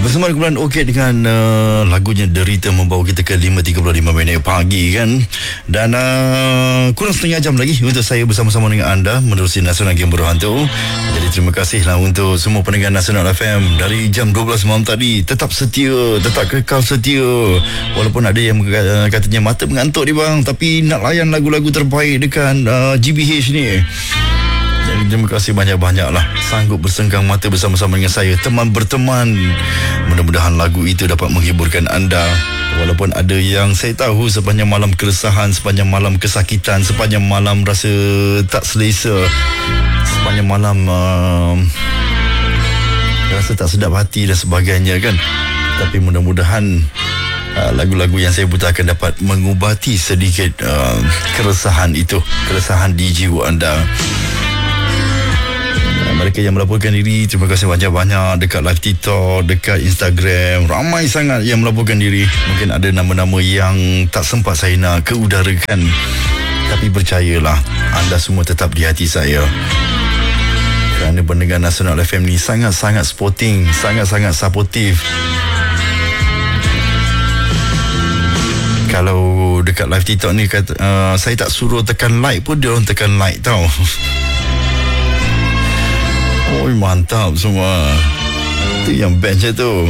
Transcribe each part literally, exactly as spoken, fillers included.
bersama kumpulan Okey dengan uh, lagunya Derita membawa kita ke lima tiga puluh lima minit pagi kan. Dan uh, kurang setengah jam lagi untuk saya bersama-sama dengan anda menerusi Nasional Game Berhantu. Jadi terima kasihlah untuk semua pendengar Nasional F M dari jam dua belas malam tadi. Tetap setia, tetap kekal setia. Walaupun ada yang uh, katanya mata mengantuk ni bang, tapi nak layan lagu-lagu terbaik dekat uh, G B H ni. Jadi terima kasih banyak-banyak lah sanggup bersenggang mata bersama-sama dengan saya, teman berteman. Mudah-mudahan lagu itu dapat menghiburkan anda. Walaupun ada yang saya tahu sepanjang malam keresahan, sepanjang malam kesakitan, sepanjang malam rasa tak selesa, sepanjang malam uh, rasa tak sedap hati dan sebagainya kan. Tapi mudah-mudahan uh, lagu-lagu yang saya putarkan dapat mengubati sedikit uh, keresahan itu, keresahan di jiwa anda. Mereka yang melaporkan diri, terima kasih banyak-banyak dekat live TikTok, dekat Instagram. Ramai sangat yang melaporkan diri. Mungkin ada nama-nama yang tak sempat saya nak keudarakan, tapi percayalah, anda semua tetap di hati saya. Kerana pendengar Nasional F M ni sangat-sangat sporting, sangat-sangat supportive. Kalau dekat live TikTok ni kata, uh, saya tak suruh tekan like pun dia orang tekan like tau. Oh, mantap semua. Itu yang best tu.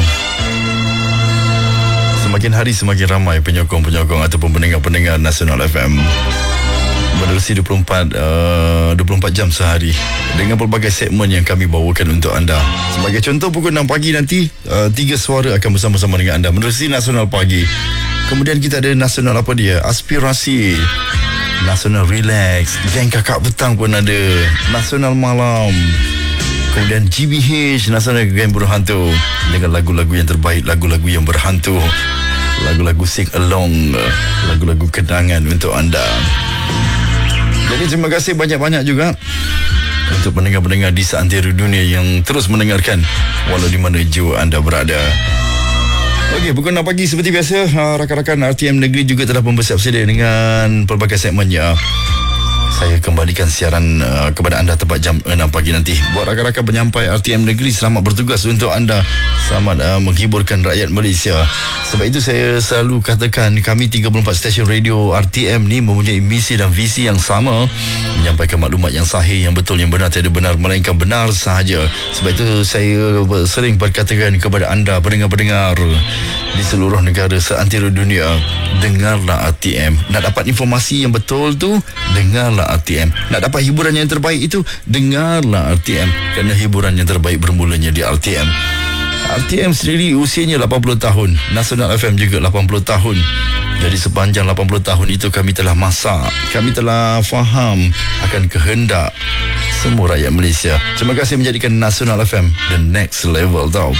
Semakin hari semakin ramai penyokong-penyokong ataupun pendengar-pendengar Nasional F M. Menerusi dua puluh empat, uh, dua puluh empat jam sehari dengan pelbagai segmen yang kami bawakan untuk anda. Sebagai contoh, pukul enam pagi nanti uh, tiga suara akan bersama-sama dengan anda menerusi Nasional Pagi. Kemudian kita ada Nasional apa dia? Aspirasi, Nasional Relax, Geng Kakak Petang pun ada, Nasional Malam. Kemudian G B H, Nasional Game Berhantu, dengan lagu-lagu yang terbaik, lagu-lagu yang berhantu, lagu-lagu sing along, lagu-lagu kenangan untuk anda. Jadi terima kasih banyak-banyak juga untuk pendengar-pendengar di seantero dunia yang terus mendengarkan walau di mana jiwa anda berada. Okey, pukul enam pagi seperti biasa, rakan-rakan R T M Negeri juga telah mempersiap sedia dengan pelbagai segmennya. Saya kembalikan siaran uh, kepada anda tepat jam enam pagi nanti. Buat rakan-rakan penyampai R T M Negeri, selamat bertugas untuk anda. Selamat uh, menghiburkan rakyat Malaysia. Sebab itu saya selalu katakan, kami tiga puluh empat stesen radio R T M ni mempunyai misi dan visi yang sama, menyampaikan maklumat yang sahih, yang betul, yang benar, tiada benar melainkan benar sahaja. Sebab itu saya sering berkatakan kepada anda pendengar-pendengar di seluruh negara seantero dunia, dengarlah R T M. Nak dapat informasi yang betul tu, dengarlah R T M. Nak dapat hiburan yang terbaik itu, dengarlah R T M. Kerana hiburan yang terbaik bermulanya di R T M. R T M sendiri usianya lapan puluh tahun, Nasional F M juga lapan puluh tahun. Jadi sepanjang lapan puluh tahun itu kami telah masak, kami telah faham akan kehendak semua rakyat Malaysia. Terima kasih menjadikan Nasional F M the next level tau.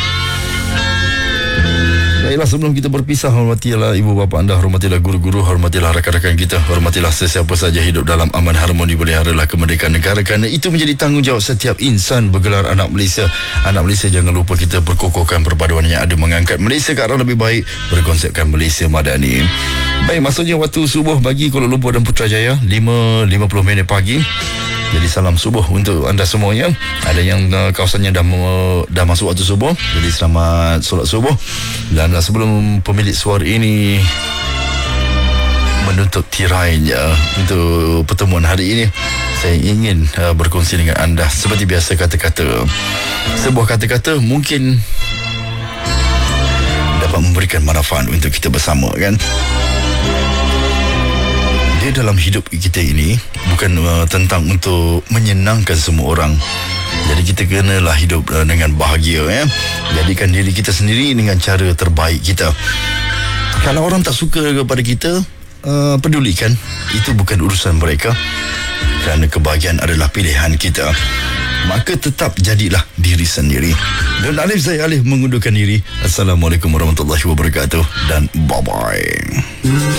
Baiklah, sebelum kita berpisah, hormatilah ibu bapa anda, hormatilah guru-guru, hormatilah rakan-rakan kita, hormatilah sesiapa saja hidup dalam aman harmoni, peliharalah kemerdekaan negara, kerana itu menjadi tanggungjawab setiap insan bergelar anak Malaysia. Anak Malaysia, jangan lupa kita berkokohkan perpaduan yang ada, mengangkat Malaysia ke arah lebih baik, berkonsepkan Malaysia Madani. Baik, maksudnya waktu subuh bagi Kuala Lumpur dan Putrajaya, lima lima puluh minit pagi. Jadi salam subuh untuk anda semuanya. Ada yang uh, kawasannya dah uh, dah masuk waktu subuh, jadi selamat solat subuh. Dan uh, sebelum pemilik suara ini menutup tirainya untuk pertemuan hari ini, saya ingin uh, berkongsi dengan anda seperti biasa kata-kata. Sebuah kata-kata mungkin dapat memberikan manfaat untuk kita bersama kan. Dia dalam hidup kita ini bukan uh, tentang untuk menyenangkan semua orang. Jadi kita kenalah hidup uh, dengan bahagia ya. Jadikan diri kita sendiri dengan cara terbaik kita. Kalau orang tak suka kepada kita, uh, pedulikan. Itu bukan urusan mereka. Kerana kebahagiaan adalah pilihan kita. Maka tetap jadilah diri sendiri. Dan Alif, saya Alif mengundurkan diri. Assalamualaikum warahmatullahi wabarakatuh. Dan bye-bye.